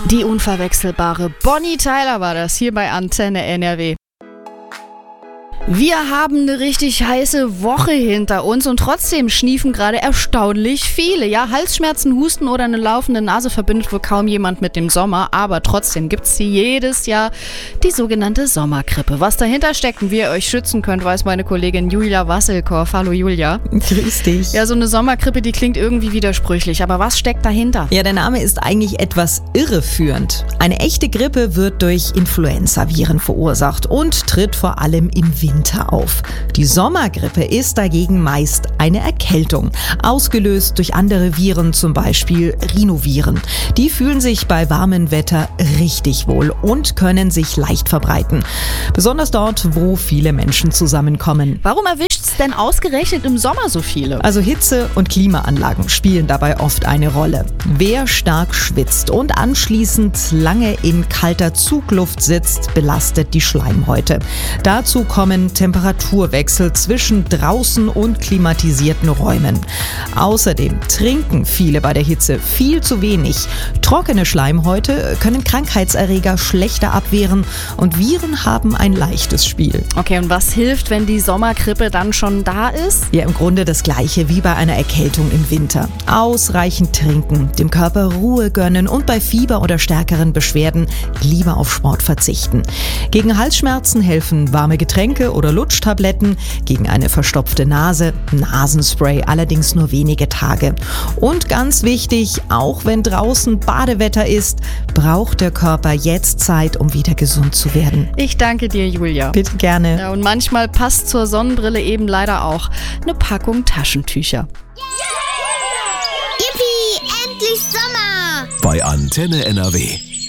Die unverwechselbare Bonnie Tyler war das hier bei Antenne NRW. Wir haben eine richtig heiße Woche hinter uns und trotzdem schniefen gerade erstaunlich viele. Ja, Halsschmerzen, Husten oder eine laufende Nase verbindet wohl kaum jemand mit dem Sommer, aber trotzdem gibt's hier jedes Jahr die sogenannte Sommergrippe. Was dahinter steckt und wie ihr euch schützen könnt, weiß meine Kollegin Julia Wasselkorf. Hallo Julia. Grüß dich. Ja, so eine Sommergrippe, die klingt irgendwie widersprüchlich, aber was steckt dahinter? Ja, der Name ist eigentlich etwas irreführend. Eine echte Grippe wird durch Influenzaviren verursacht und tritt vor allem im Winter auf. Die Sommergrippe ist dagegen meist eine Erkältung, ausgelöst durch andere Viren, zum Beispiel Rhinoviren. Die fühlen sich bei warmem Wetter richtig wohl und können sich leicht verbreiten. Besonders dort, wo viele Menschen zusammenkommen. Warum erwischt es denn ausgerechnet im Sommer so viele? Also Hitze und Klimaanlagen spielen dabei oft eine Rolle. Wer stark schwitzt und anschließend lange in kalter Zugluft sitzt, belastet die Schleimhäute. Dazu kommen Temperaturwechsel zwischen draußen und klimatisierten Räumen. Außerdem trinken viele bei der Hitze viel zu wenig. Trockene Schleimhäute können Krankheitserreger schlechter abwehren und Viren haben ein leichtes Spiel. Okay, und was hilft, wenn die Sommergrippe dann schon da ist? Ja, im Grunde das Gleiche wie bei einer Erkältung im Winter. Ausreichend trinken, dem Körper Ruhe gönnen und bei Fieber oder stärkeren Beschwerden lieber auf Sport verzichten. Gegen Halsschmerzen helfen warme Getränke oder Lutschtabletten, gegen eine verstopfte Nase, Nasenspray, allerdings nur wenige Tage. Und ganz wichtig, auch wenn draußen Badewetter ist, braucht der Körper jetzt Zeit, um wieder gesund zu werden. Ich danke dir, Julia. Bitte gerne. Ja, und manchmal passt zur Sonnenbrille eben leider auch eine Packung Taschentücher. Yippie, endlich Sommer! Bei Antenne NRW.